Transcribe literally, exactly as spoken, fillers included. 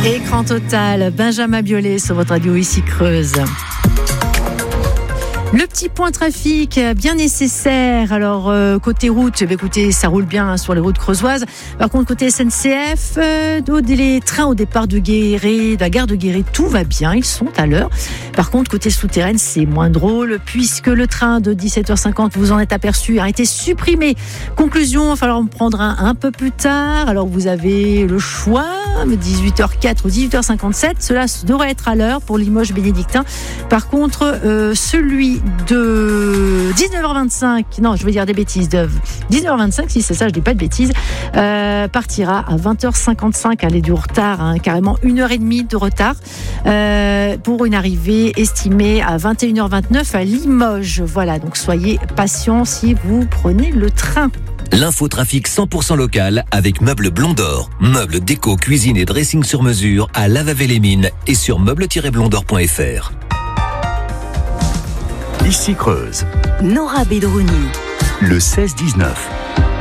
Écran total, Benjamin Biolay sur votre radio ici Creuse. Le petit point trafic, bien nécessaire. Alors, euh, côté route, eh bien, écoutez, ça roule bien hein, sur les routes creusoises. Par contre, côté S N C F, euh, les trains au départ de Guéret, de la gare de Guéret, tout va bien, ils sont à l'heure. Par contre, côté souterraine, c'est moins drôle, puisque le train de dix-sept heures cinquante, vous en êtes aperçu, a été supprimé. Conclusion, il va falloir en prendre un un peu plus tard. Alors, vous avez le choix, dix-huit heures quatre ou dix-huit heures cinquante-sept. Cela devrait être à l'heure pour Limoges Bénédictin. Par contre, euh, celui de dix-neuf heures vingt-cinq, non, je veux dire des bêtises, de dix-neuf heures vingt-cinq, si c'est ça, je dis pas de bêtises, euh, partira à vingt heures cinquante-cinq. Elle est du retard, hein, carrément une heure et demie de retard, euh, pour une arrivée estimée à vingt et une heures vingt-neuf à Limoges. Voilà, donc soyez patients si vous prenez le train. L'infotrafic cent pour cent local avec Meubles Blondor. Meubles, déco, cuisine et dressing sur mesure à Lavavé-les-Mines et sur meubles tiret blondor point f r. Ici Creuse. Nora Bedrouni. Le seize dix-neuf.